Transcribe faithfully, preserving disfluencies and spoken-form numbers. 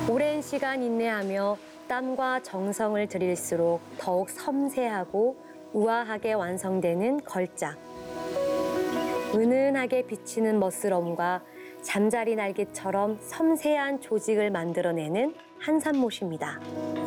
오랜 시간 인내하며 땀과 정성을 들일수록 더욱 섬세하고 우아하게 완성되는 걸작. 은은하게 비치는 멋스러움과 잠자리 날개처럼 섬세한 조직을 만들어내는 한산못입니다.